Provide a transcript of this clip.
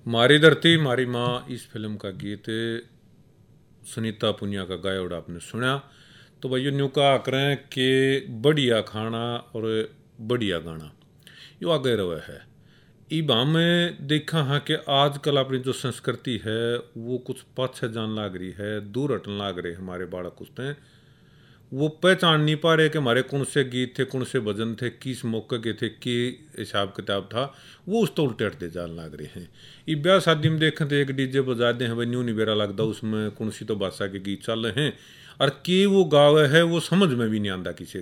मारी धरती मारी माँ इस फिल्म का गीत सुनीता पुनिया का गाया और आपने सुना। तो भाई न्यू का करें कि बढ़िया खाना और बढ़िया गाना यो आगे रहे है। इब हमें देखा हाँ कि आजकल अपनी जो संस्कृति है वो कुछ पाछे जान लाग रही है, दूर हटने लाग रहे हमारे बालक उसने वो पहचान नहीं पा रहे कि हमारे कौन से गीत थे, कौन से भजन थे, किस मौके के थे, कि हिसाब किताब था, वो उस तो उल्टे हटते जान लग रहे हैं। ये ब्याह शादी में देखें तो एक डीजे बजा दे हैं भाई न्यू नहीं बेरा लगता उसमें कौन सी तो भाषा के गीत चल रहे हैं और के वो गावे है वो समझ में भी नहीं आता किसी